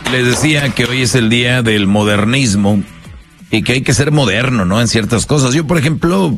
Les decía que hoy es el día del modernismo y que hay que ser moderno, ¿no? En ciertas cosas. Yo, por ejemplo,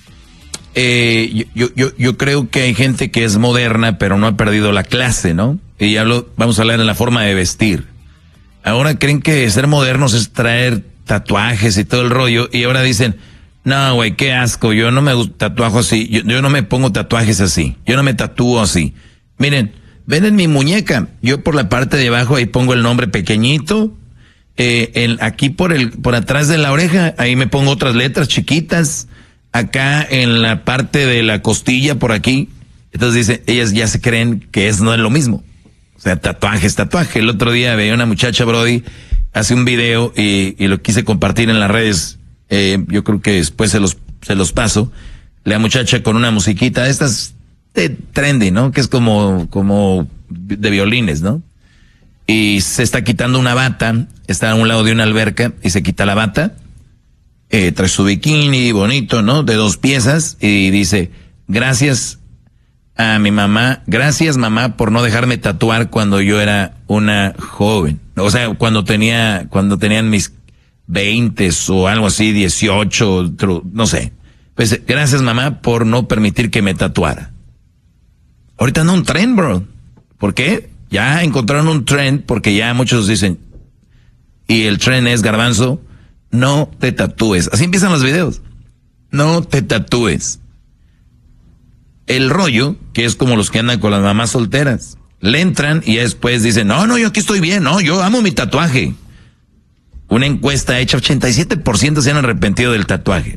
yo creo que hay gente que es moderna, pero no ha perdido la clase, ¿no? Y vamos a hablar de la forma de vestir. Ahora creen que ser modernos es traer tatuajes y todo el rollo, y ahora dicen, no, güey, qué asco, yo no me tatuajo así, yo no me pongo tatuajes así, yo no me tatúo así. Miren, ven en mi muñeca, yo por la parte de abajo ahí pongo el nombre pequeñito, aquí por atrás de la oreja, ahí me pongo otras letras chiquitas, acá en la parte de la costilla por aquí. Entonces dicen, ellas ya se creen que no es lo mismo. O sea, tatuaje. El otro día veía una muchacha, Brody, hace un video y lo quise compartir en las redes. Yo creo que después se los paso. La muchacha con una musiquita, estas de trendy, ¿no? Que es como de violines, ¿no? Y se está quitando una bata, está a un lado de una alberca y se quita la bata. Trae su bikini bonito, ¿no? De 2 piezas y dice, gracias a mi mamá, gracias mamá por no dejarme tatuar cuando yo era una joven. O sea, cuando tenían mis 20 o algo así, 18, no sé. Pues gracias mamá por no permitir que me tatuara. Ahorita no un trend, bro. ¿Por qué? Ya encontraron un trend porque ya muchos dicen, y el trend es, Garbanzo, no te tatúes. Así empiezan los videos. No te tatúes. El rollo, que es como los que andan con las mamás solteras, le entran y después dicen, no, yo aquí estoy bien, no, yo amo mi tatuaje. Una encuesta hecha, 87% se han arrepentido del tatuaje.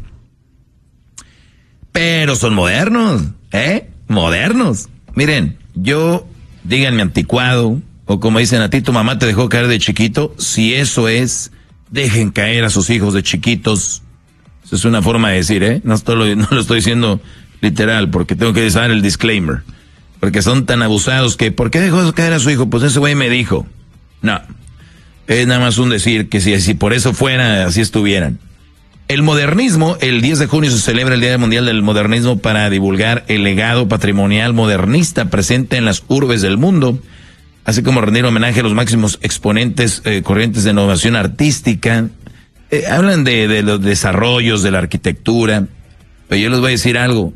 Pero son modernos, modernos. Miren, díganme anticuado, o como dicen a ti, tu mamá te dejó caer de chiquito. Si eso es, dejen caer a sus hijos de chiquitos. Eso es una forma de decir, no lo estoy diciendo literal, porque tengo que dar el disclaimer. Porque son tan abusados que, ¿por qué dejó caer a su hijo? Pues ese güey me dijo. No, es nada más un decir que si por eso fuera, así estuvieran. El modernismo, el 10 de junio se celebra el Día Mundial del Modernismo para divulgar el legado patrimonial modernista presente en las urbes del mundo, así como rendir homenaje a los máximos exponentes corrientes de innovación artística. Hablan de los desarrollos de la arquitectura, pero yo les voy a decir algo.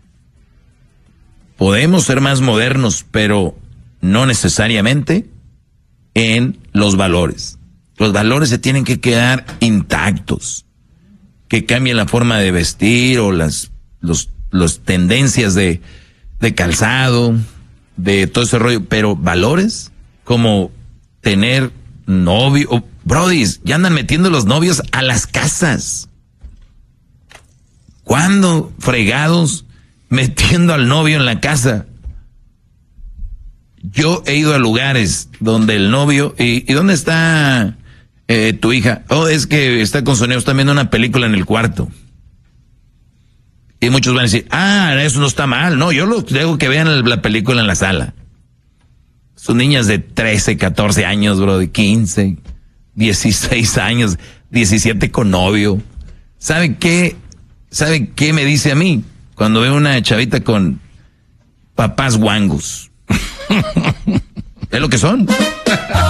Podemos ser más modernos, pero no necesariamente en los valores. Los valores se tienen que quedar intactos. Que cambien la forma de vestir o las tendencias de calzado, de todo ese rollo. Pero valores como tener novio. Brodis, ya andan metiendo los novios a las casas. ¿Cuándo fregados metiendo al novio en la casa? Yo he ido a lugares donde el novio... ¿Y dónde está tu hija? Oh, es que está con su novio, está viendo una película en el cuarto. Y muchos van a decir, eso no está mal. No, yo los dejo que vean la película en la sala. Son niñas de 13, 14 años, bro, de 15, 16 años, 17 con novio. ¿Sabe qué me dice a mí? Cuando veo una chavita con papás guangos. Es lo que son.